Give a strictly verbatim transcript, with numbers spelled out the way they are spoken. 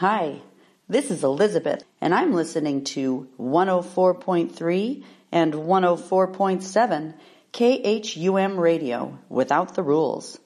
Hi, this is Elizabeth, and I'm listening to one oh four point three and one oh four point seven K H U M Radio, Without the Rules.